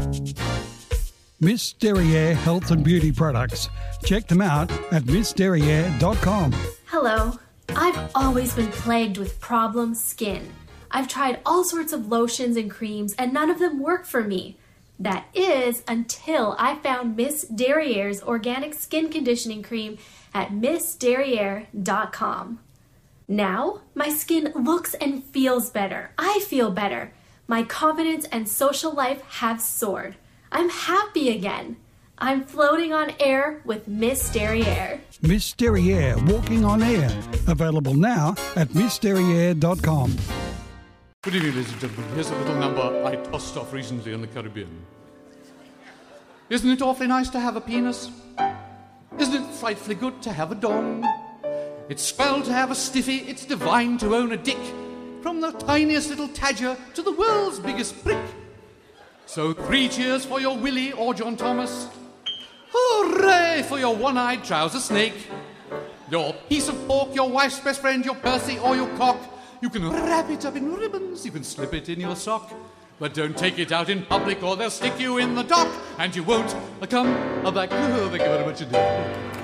Miss Derriere Health and Beauty Products. Check them out at missderriere.com. Hello. I've always been plagued with problem skin. I've tried all sorts of lotions and creams and none of them work for me. That is until I found Miss Derriere's organic skin conditioning cream at missderriere.com. Now, my skin looks and feels better. I feel better. My confidence and social life have soared. I'm happy again. I'm floating on air with Miss Derriere. Miss Derriere Walking on Air. Available now at missderriere.com. Good evening, ladies and gentlemen. Here's a little number I tossed off recently in the Caribbean. Isn't it awfully nice to have a penis? Isn't it frightfully good to have a dong? It's swell to have a stiffy, it's divine to own a dick. From the tiniest little tadger to the world's biggest prick. So 3 cheers for your Willie or John Thomas. Hooray for your one-eyed trouser snake. Your piece of pork, your wife's best friend, your Percy or your cock. You can wrap it up in ribbons, you can slip it in your sock. But don't take it out in public or they'll stick you in the dock. And you won't come back. Oh, thank you very much indeed.